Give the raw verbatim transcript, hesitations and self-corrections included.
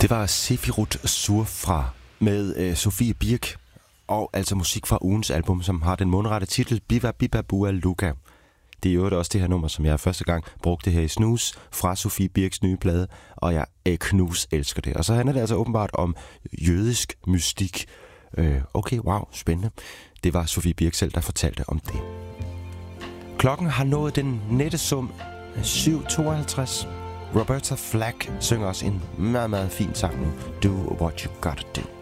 Det var Sefirot Surfra med øh, Sofie Birk, og altså musik fra ugens album, som har den mundrette titel Biva Biba Bua Luka. Det er jo også det her nummer, som jeg første gang brugte her i Snus fra Sofie Birks nye plade, og jeg øh, knus elsker det. Og så handler det altså åbenbart om jødisk mystik. Øh, okay, wow, spændende. Det var Sofie Birk selv, der fortalte om det. Klokken har nået den nette sum syv tooghalvtreds. Roberta Flack synger også en meget, meget fin sang nu. Do what you gotta do.